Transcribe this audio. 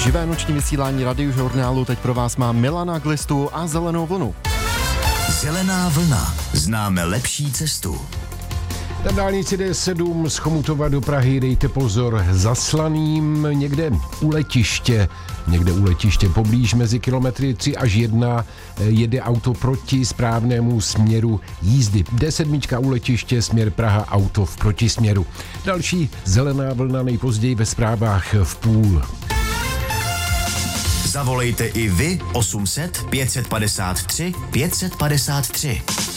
Živé noční vysílání Radiožurnálu teď pro vás má Milana Glistu a Zelenou vlnu. Zelená vlna. Známe lepší cestu. Na dálnici D7 z Chomutova do Prahy dejte pozor zaslaným někde u letiště poblíž mezi kilometry 3 až 1 jede auto proti správnému směru jízdy. D7 u letiště, směr Praha, auto v protisměru. Další zelená vlna nejpozději ve zprávách v půl. Zavolejte i vy 800 553 553.